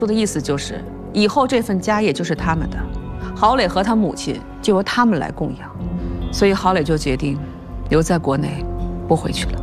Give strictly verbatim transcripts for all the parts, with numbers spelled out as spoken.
说的意思就是，以后这份家业就是他们的，郝磊和他母亲就由他们来供养，所以郝磊就决定留在国内，不回去了。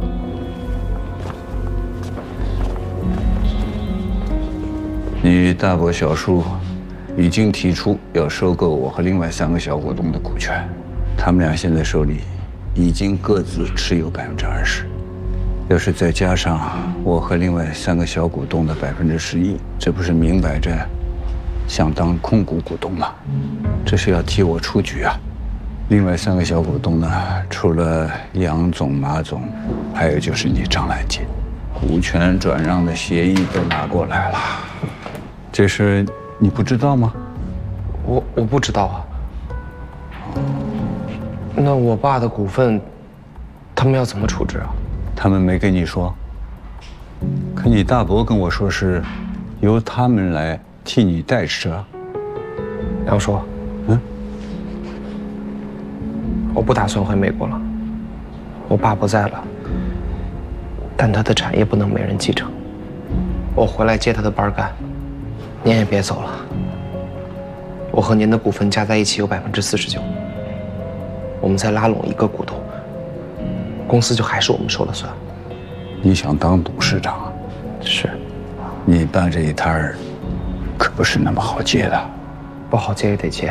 你大伯小叔已经提出要收购我和另外三个小股东的股权，他们俩现在手里已经各自持有百分之二十。要是再加上我和另外三个小股东的百分之十一，这不是明摆着想当控股股东吗？这是要替我出局啊！另外三个小股东呢，除了杨总、马总，还有就是你张兰姐，股权转让的协议都拿过来了。这事你不知道吗？ 我我不知道啊。那我爸的股份，他们要怎么处置啊？ 他们没跟你说。可你大伯跟我说是，由他们来替你代持啊。 杨叔，嗯，我不打算回美国了。我爸不在了，但他的产业不能没人继承。我回来接他的班干，您也别走了。我和您的股份加在一起有百分之四十九，我们再拉拢一个股东，公司就还是我们说了算。 你想当董事长？ 是。 你办这一摊儿，可不是那么好接的。 不好接也得接。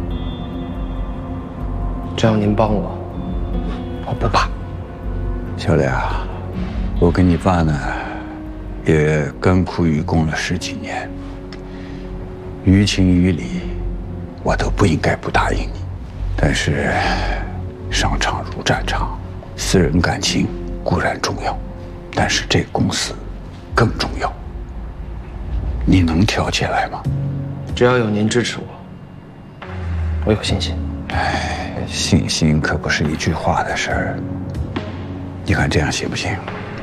只要您帮我，我不怕。 小磊啊，我跟你爸呢，也甘苦与共了十几年，于情于理，我都不应该不答应你。但是，商场如战场，私人感情固然重要，但是这个公司更重要。你能挑起来吗？ 只要有您支持我，我有信心。 哎，信心可不是一句话的事儿。你看这样行不行？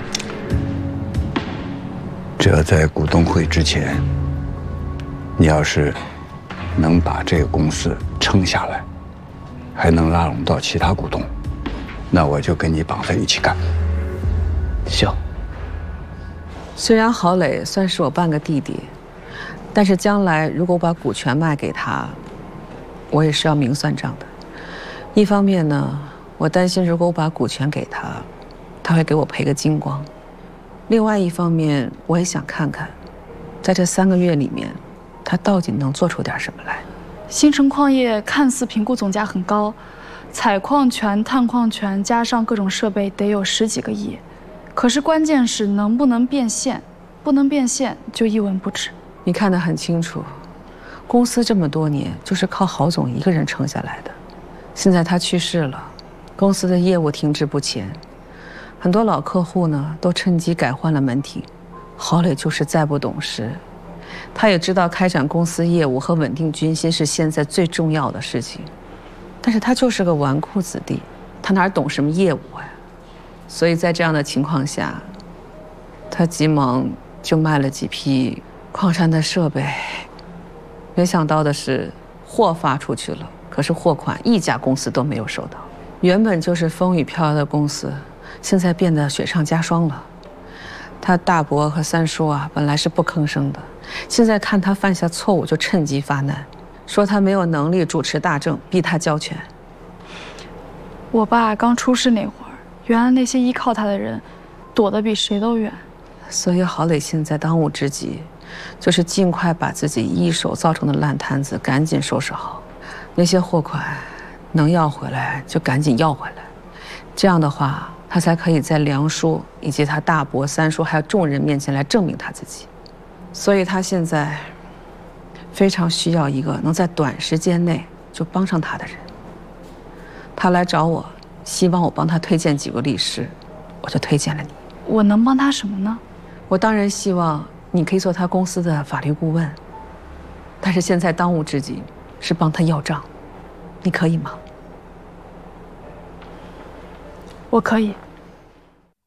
只要在股东会之前，你要是能把这个公司撑下来，还能拉拢到其他股东，那我就跟你绑在一起干。 行。 虽然郝磊算是我半个弟弟，但是将来如果我把股权卖给他，我也是要明算账的。一方面呢，我担心如果我把股权给他，他会给我赔个精光；另外一方面，我也想看看，在这三个月里面，他到底能做出点什么来。 新城矿业看似评估总价很高，采矿权、探矿权加上各种设备得有十几个亿。可是关键是能不能变现，不能变现就一文不值。 你看得很清楚，公司这么多年就是靠郝总一个人撑下来的。现在他去世了，公司的业务停滞不前，很多老客户呢都趁机改换了门庭。郝磊就是再不懂事，他也知道开展公司业务和稳定军心是现在最重要的事情，但是他就是个纨绔子弟，他哪懂什么业务呀？所以在这样的情况下，他急忙就卖了几批矿山的设备。没想到的是，货发出去了，可是货款一家公司都没有收到。原本就是风雨飘摇的公司，现在变得雪上加霜了。他大伯和三叔啊，本来是不吭声的，现在看他犯下错误，就趁机发难，说他没有能力主持大政，逼他交权。 我爸刚出事那会儿，原来那些依靠他的人，躲得比谁都远。 所以郝磊现在当务之急，就是尽快把自己一手造成的烂摊子赶紧收拾好，那些货款能要回来就赶紧要回来，这样的话，他才可以在梁叔以及他大伯、三叔还有众人面前来证明他自己。所以他现在非常需要一个能在短时间内就帮上他的人。他来找我，希望我帮他推荐几个律师，我就推荐了你。 我能帮他什么呢？ 我当然希望你可以做他公司的法律顾问，但是现在当务之急是帮他要账，你可以吗？ 我可以。